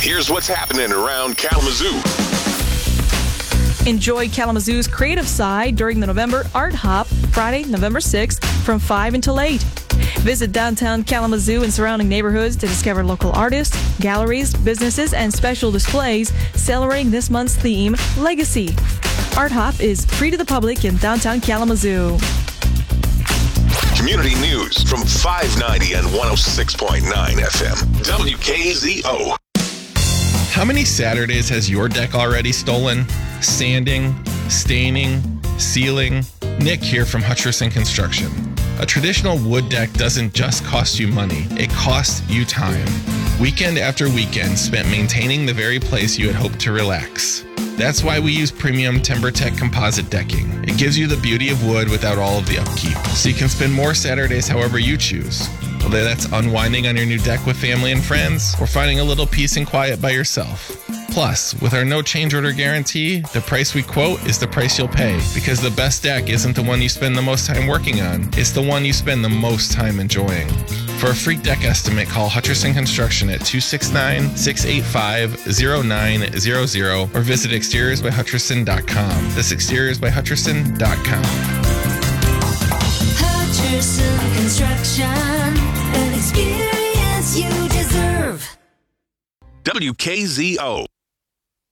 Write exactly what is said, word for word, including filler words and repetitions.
here's what's happening around Kalamazoo. Enjoy Kalamazoo's creative side during the November Art Hop, Friday, November sixth, from five until eight. Visit downtown Kalamazoo and surrounding neighborhoods to discover local artists, galleries, businesses, and special displays celebrating this month's theme, Legacy. Art Hop is free to the public in downtown Kalamazoo. Community news from five ninety and one oh six point nine F M. W K Z O. How many Saturdays has your deck already stolen? Sanding, staining, sealing? Nick here from Hutcherson Construction. A traditional wood deck doesn't just cost you money, it costs you time. Weekend after weekend spent maintaining the very place you had hoped to relax. That's why we use premium TimberTech composite decking. It gives you the beauty of wood without all of the upkeep, so you can spend more Saturdays however you choose. Whether that's unwinding on your new deck with family and friends, or finding a little peace and quiet by yourself. Plus, with our no change order guarantee, the price we quote is the price you'll pay, because the best deck isn't the one you spend the most time working on, it's the one you spend the most time enjoying. For a free deck estimate, call Hutcherson Construction at two six nine, six eight five, zero nine zero zero or visit exteriors by hutcherson dot com. That's exteriors by hutcherson dot com. Hutcherson Construction, an experience you deserve. W K Z O.